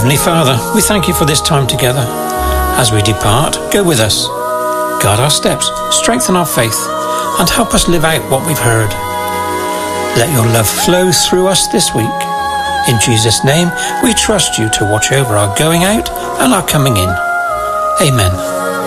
Heavenly Father, we thank you for this time together. As we depart, go with us. Guide our steps, strengthen our faith, and help us live out what we've heard. Let your love flow through us this week. In Jesus' name, we trust you to watch over our going out and our coming in. Amen.